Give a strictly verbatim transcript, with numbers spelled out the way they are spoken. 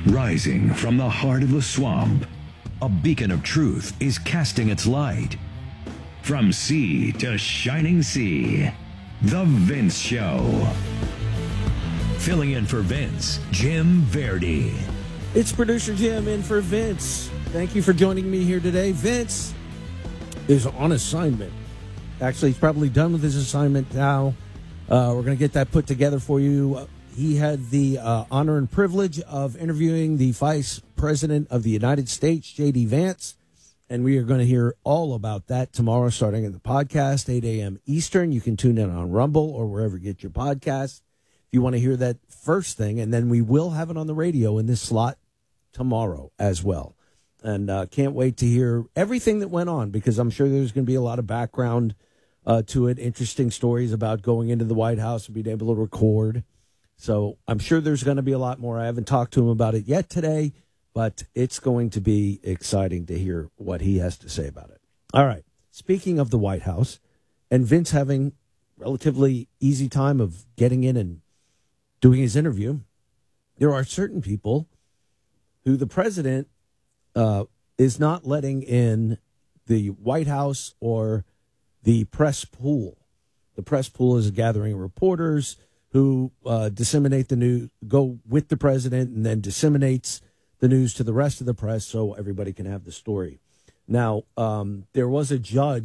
Rising from the heart of the swamp, a beacon of truth is casting its light. From sea to shining sea, The Vince Show. Filling in for Vince, Jim Verdi. It's producer Jim in for Vince. Thank you for joining me here today. Vince is on assignment. Actually, he's probably done with his assignment now. Uh, we're going to get that put together for you. He had the uh, honor and privilege of interviewing the Vice President of the United States, J D. Vance, and we are going to hear all about that tomorrow starting at the podcast, eight a.m. Eastern. You can tune in on Rumble or wherever you get your podcasts if you want to hear that first thing, and then we will have it on the radio in this slot tomorrow as well. And uh, can't wait to hear everything that went on, because I'm sure there's going to be a lot of background uh, to it, interesting stories about going into the White House and being able to record. So I'm sure there's going to be a lot more. I haven't talked to him about it yet today, but it's going to be exciting to hear what he has to say about it. All right. Speaking of the White House and Vince having relatively easy time of getting in and doing his interview, there are certain people who the president uh, is not letting in the White House or the press pool. The press pool is gathering reporters who uh, disseminate the news, go with the president, and then disseminates the news to the rest of the press so everybody can have the story. Now, um, there was a judge